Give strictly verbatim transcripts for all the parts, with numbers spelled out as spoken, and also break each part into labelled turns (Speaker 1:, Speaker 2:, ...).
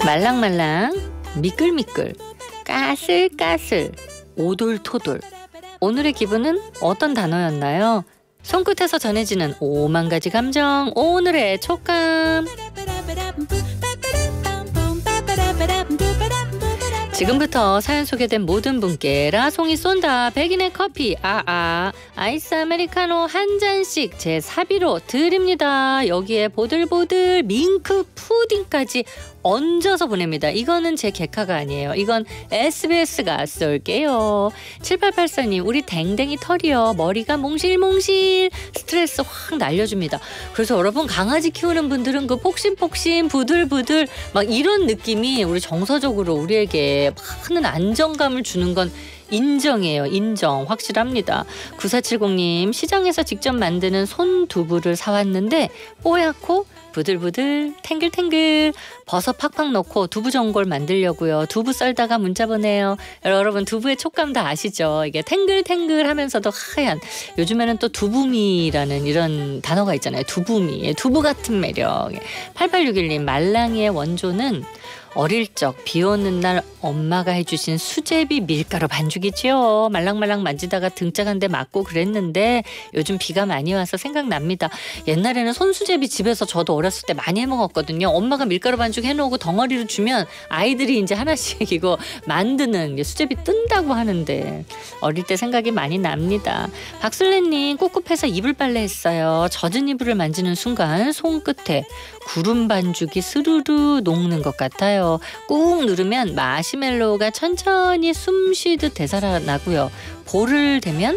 Speaker 1: 말랑말랑, 미끌미끌, 까슬까슬, 오돌토돌. 오늘의 기분은 어떤 단어였나요? 손끝에서 전해지는 오만 가지 감정, 오늘의 촉감. 지금부터 사연 소개된 모든 분께 라송이 쏜다 백인의 커피 아아 아이스 아메리카노 한 잔씩 제 사비로 드립니다. 여기에 보들보들 밍크 푸딩까지 얹어서 보냅니다. 이거는 제 개카가 아니에요. 이건 에스비에스가 쏠게요. 칠팔팔사 님 우리 댕댕이 털이요. 머리가 몽실몽실 스트레스 확 날려줍니다. 그래서 여러분 강아지 키우는 분들은 그 폭신폭신 부들부들 막 이런 느낌이 우리 정서적으로 우리에게 많은 안정감을 주는 건 인정이에요. 인정. 확실합니다. 구사칠공 님 시장에서 직접 만드는 손두부를 사왔는데 뽀얗고 부들부들 탱글탱글 버섯 팍팍 넣고 두부 전골 만들려고요. 두부 썰다가 문자 보내요. 여러분 두부의 촉감 다 아시죠? 이게 탱글탱글 하면서도 하얀. 요즘에는 또 두부미라는 이런 단어가 있잖아요. 두부미. 두부 같은 매력. 팔팔육일 님 말랑이의 원조는 어릴 적 비 오는 날 엄마가 해주신 수제비 밀가루 반죽이지요. 말랑말랑 만지다가 등짝 한 대 맞고 그랬는데 요즘 비가 많이 와서 생각납니다. 옛날에는 손수제비 집에서 저도 어렸을 때 많이 해먹었거든요. 엄마가 밀가루 반죽 해놓고 덩어리로 주면 아이들이 이제 하나씩 이거 만드는 수제비 뜬다고 하는데 어릴 때 생각이 많이 납니다. 박술래님 꿉꿉해서 이불 빨래 했어요. 젖은 이불을 만지는 순간 손끝에 구름 반죽이 스르르 녹는 것 같아요. 꾹 누르면 마시멜로우가 천천히 숨쉬듯 되살아나고요. 볼을 대면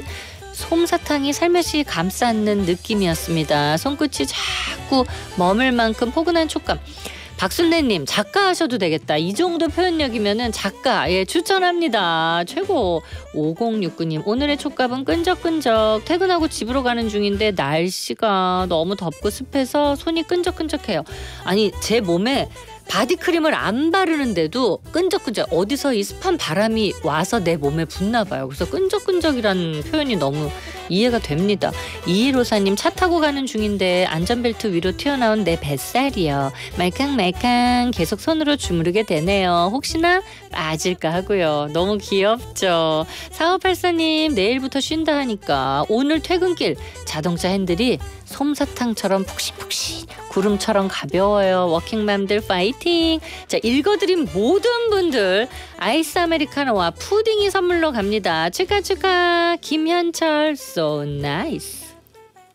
Speaker 1: 솜사탕이 살며시 감싸는 느낌이었습니다. 손끝이 자꾸 머물 만큼 포근한 촉감. 박순래님 작가 하셔도 되겠다. 이 정도 표현력이면은 작가 예 추천합니다. 최고. 오공육구 님 오늘의 촉감은 끈적끈적. 퇴근하고 집으로 가는 중인데 날씨가 너무 덥고 습해서 손이 끈적끈적해요. 아니 제 몸에 바디크림을 안 바르는데도 끈적끈적 어디서 이 습한 바람이 와서 내 몸에 붙나 봐요. 그래서 끈적끈적이라는 표현이 너무 이해가 됩니다. 이일오사 님 차 타고 가는 중인데 안전벨트 위로 튀어나온 내 뱃살이요. 말캉말캉 계속 손으로 주무르게 되네요. 혹시나 빠질까 하고요. 너무 귀엽죠. 사오팔사 님 내일부터 쉰다 하니까 오늘 퇴근길 자동차 핸들이 솜사탕처럼 푹신푹신 구름처럼 가벼워요. 워킹맘들 파이팅. 자 읽어드린 모든 분들 아이스 아메리카노와 푸딩이 선물로 갑니다. 축하 축하. 김현철 so nice.